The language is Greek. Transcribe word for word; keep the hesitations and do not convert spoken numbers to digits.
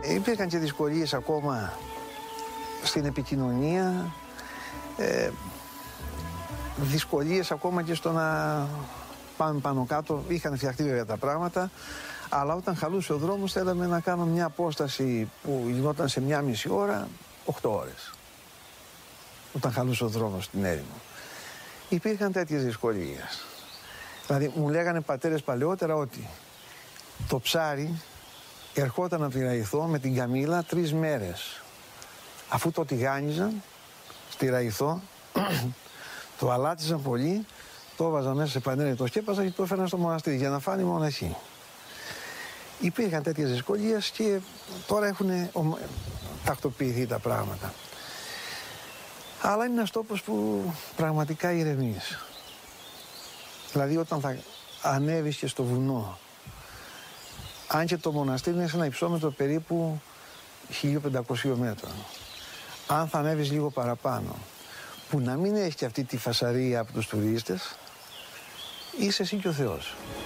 Υπήρχαν και δυσκολίες ακόμα στην επικοινωνία, ε, δυσκολίες ακόμα και στο να πάμε πάνω κάτω. Είχαν φτιαχτεί βέβαια τα πράγματα, αλλά όταν χαλούσε ο δρόμος θέλαμε να κάνουμε μια απόσταση που γινόταν σε μια μισή ώρα, οκτώ ώρες. Όταν χαλούσε ο δρόμος στην έρημο. Υπήρχαν τέτοιες δυσκολίες. Δηλαδή μου λέγανε πατέρες παλαιότερα ότι το ψάρι ερχόταν από τη Ραϊθό με την καμήλα τρεις μέρες. Αφού το τηγάνιζαν στη Ραϊθό, το αλάτιζαν πολύ, το έβαζαν μέσα σε πανέρι, το σκέπαζαν και το έφεραν στο μοναστήρι για να φάνει μοναχή. Υπήρχαν τέτοιες δυσκολίες και τώρα έχουν τακτοποιηθεί τα πράγματα. Αλλά είναι ένας τόπος που πραγματικά ηρεμείς. Δηλαδή όταν θα ανέβεις και στο βουνό, αν και το μοναστήρι είναι σε ένα υψόμετρο περίπου χίλια πεντακόσια μέτρων, αν θα ανέβεις λίγο παραπάνω, που να μην έχει και αυτή τη φασαρία από τους τουρίστες, είσαι εσύ και ο Θεός.